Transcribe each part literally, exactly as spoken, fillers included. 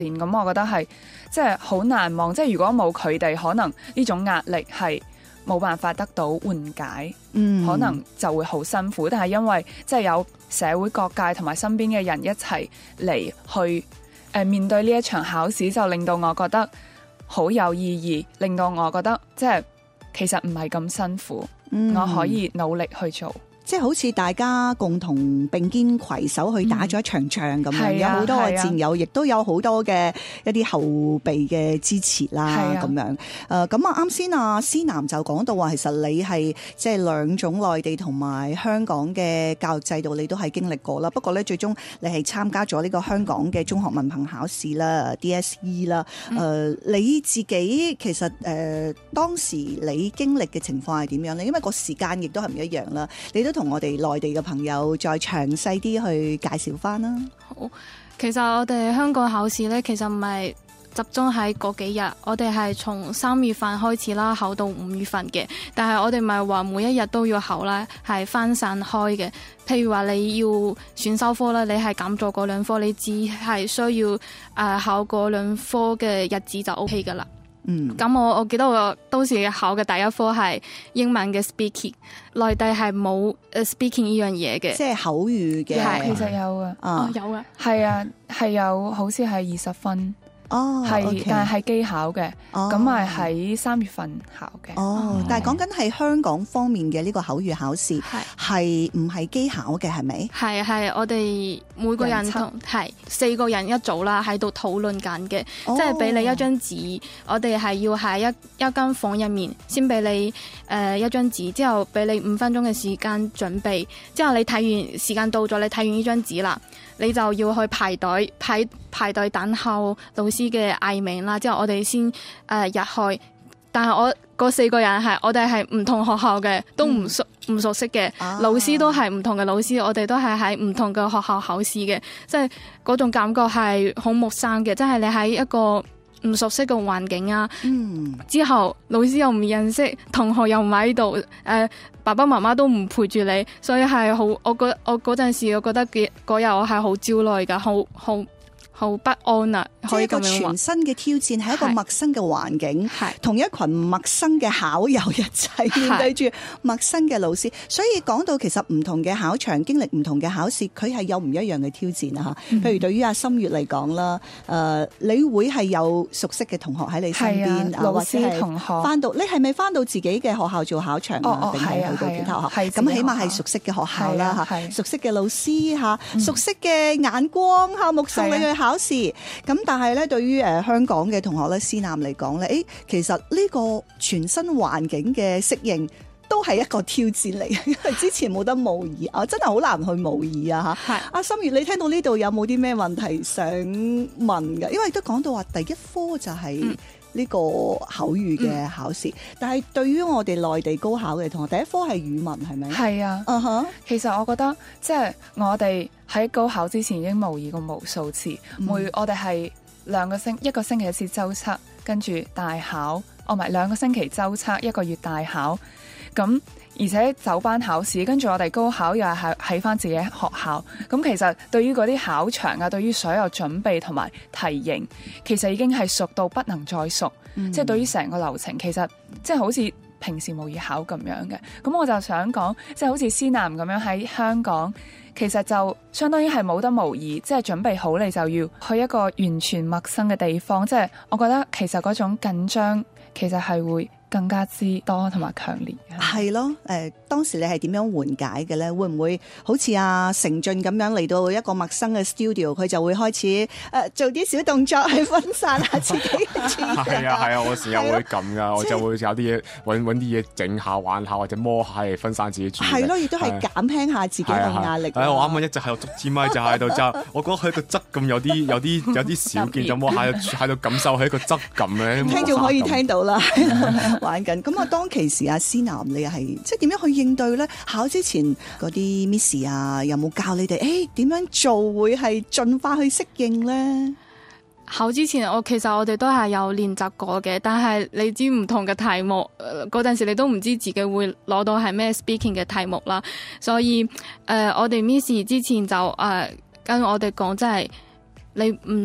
咁我覺得係即係好難忘。即係如果冇佢哋，可能呢種壓力係冇辦法得到緩解，嗯、可能就會好辛苦。但係因為即係有社會各界同埋身邊嘅人一齊嚟去誒、呃、面對呢一場考試，就令到我覺得好有意義，令到我覺得即係其實唔係咁辛苦，嗯、我可以努力去做。 即係好似大家共同並肩攜手去打咗一場仗咁樣，嗯、有好多嘅戰友，亦都有好多嘅一啲後備嘅支持啦，咁樣。誒，咁啊，啱先啊，思南就講到話，其實你係即係兩種內地同埋香港嘅教育制度，你都係經歷過啦。不過咧，最終你係參加咗呢個香港嘅中學文憑考試啦 ，D S E 啦。誒、呃，你自己其實誒、呃、當時你經歷嘅情況係點樣咧？因為個時間亦都係唔一樣啦，你都同我哋內地嘅朋友再詳細啲去介紹翻啦。 好，其實我哋香港考試呢，其實唔係集中喺嗰幾日，我哋係從三月份開始啦，考到五月份嘅。但係我哋唔係話每一日都要考啦，係分散開嘅。譬如話你要選修科啦，你係揀咗嗰兩科，你只係需要誒、呃、考嗰兩科嘅日子就 O K 噶啦。嗯，咁我我記得我當時考嘅第一科係英文嘅 speaking， 內地係冇誒 speaking 呢樣嘢嘅， 即係口語嘅。 係其實有啊， 哦有啊， 係啊係有，好似係二十分。哦，係、okay，但係係機考嘅，咁咪喺三月份考嘅。哦， 嗯、但係講緊係香港方面嘅呢個口語考試，係唔係機考嘅？係咪？係係，我哋每個人同係四個人一組啦，喺度討論緊嘅，哦、即係俾你一張紙，我哋係要喺一一間房入面先俾你誒、呃、一張紙，之後俾你五分鐘嘅時間準備，之後你睇完時間到咗，你睇完呢張紙啦，你就要去排隊排排隊等候老師嘅嗌名啦，之後我哋先誒、呃、入去。但係我嗰四個人係我哋係唔同學校嘅，都唔熟唔、嗯、熟悉嘅，啊、老師都係唔同嘅老師，我哋都係喺唔同嘅學校考試嘅，即係嗰種感覺係好陌生嘅，即係你喺一個唔熟悉嘅環境啊，嗯、之後老師又唔認識，同學又唔喺度，誒、呃、爸爸媽媽都唔陪住你，所以係好，我覺我嗰陣時我覺得嗰日我係好焦慮㗎，好好。好不安啊！ 即係一個全新嘅挑戰，係一個陌生嘅環境，同一群陌生嘅考友一齊面對住陌生嘅老師。所以講到其實唔同嘅考場經歷唔同嘅考試，佢係有唔一樣嘅挑戰啊！嚇、嗯，譬如對於阿心月嚟講啦，誒、呃，你會係有熟悉嘅同學喺你身邊， 啊、老師同學翻到，你係咪翻到自己嘅學校做考場啊？定係去到其他學校？係咁，起碼係熟悉嘅學校啦，嚇，熟悉嘅老師嚇，嗯、熟悉嘅眼光嚇，目送你去考。考試咁，但係咧，對於誒香港嘅同學咧，思南嚟講咧，誒，其實呢個全新環境嘅適應都係一個挑戰嚟嘅，因為之前冇得模擬啊，真係好難去模擬啊吓。係阿心月，你聽到呢度有冇啲咩問題想問㗎？因為都講到話第一科就係呢個口語嘅考試，嗯、但係對於我哋內地高考嘅同學，第一科係語文係咪？係啊， 嗯哼、uh-huh。 其實我覺得即係我哋喺高考之前已經模擬過無數次，嗯、每我哋係兩個星一個星期一次周測，跟住大考，哦唔係兩個星期周測，一個月大考，咁而且走班考試，跟住我哋高考又係喺翻自己學校，咁其實對於嗰啲考場啊，對於所有準備同埋題型，其實已經係熟到不能再熟，嗯、即係對於成個流程，其實即係好似平時模擬考咁樣嘅。咁我就想講，即係好似思南咁樣喺香港，其實就相當於係冇得模擬，即係準備好你就要去一個完全陌生嘅地方，即係我覺得其實嗰種緊張其實係會更加之多同埋強烈嘅。 係咯，誒、呃、當時你係點樣緩解嘅咧？會唔會好似阿成俊咁樣嚟到一個陌生嘅 studio， 佢就會開始誒、呃、做啲小動作去分散下自己嘅注意力？ 係啊係啊，我時候會咁噶，我就會有啲嘢揾揾啲嘢整下玩下或者摸下嚟分散自己注意力。係咯，亦都係減輕下自己嘅壓力。係啊，我啱啱一直喺度捉支咪就喺度就，我覺得佢個質感有啲有啲有啲少見，就摸喺度喺度感受佢個質感咧。 聽眾可以聽到啦。玩緊咁啊！當其時阿思南，你係即係點樣去應對咧？考之前嗰啲 Miss 啊，有冇教你哋誒點樣做會係盡快去適應咧？ 考之前我其實我哋都係有練習過嘅，但係你知唔同嘅題目嗰陣、呃、時，你都唔知自己會攞到係咩 speaking 嘅題目啦。所以誒、呃，我哋 Miss 之前就誒、呃、跟我哋講，即係你唔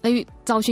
你就算